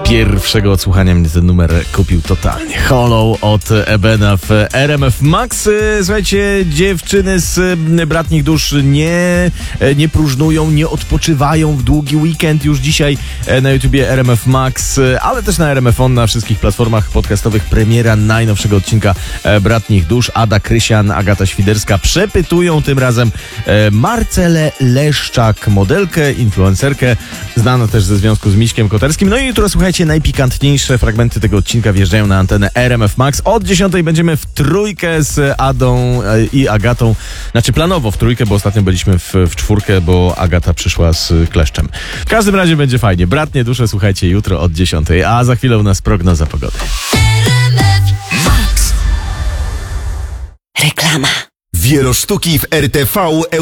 pierwszego odsłuchania mnie ten numer kupił totalnie. Hollow od Ebena w RMF Max. Słuchajcie, dziewczyny z Bratnich Dusz nie próżnują, nie odpoczywają w długi weekend. Już dzisiaj na YouTubie RMF Max, ale też na RMF On, na wszystkich platformach podcastowych premiera najnowszego odcinka Bratnich Dusz. Ada Krysian, Agata Świderska przepytują tym razem Marcelę Leszczak, modelkę, influencerkę, znana też ze związku z Miśkiem Koterskim. No i jutro, słuchajcie, najpikantniejsze fragmenty tego odcinka wjeżdżają na antenę RMF Max. Od 10:00 będziemy w trójkę z Adą i Agatą. Znaczy planowo w trójkę, bo ostatnio byliśmy w czwórkę, bo Agata przyszła z kleszczem. W każdym razie będzie fajnie. Bratnie dusze, słuchajcie, jutro od 10:00, a za chwilę u nas prognoza pogody. Reklama. Wielosztuki w RTV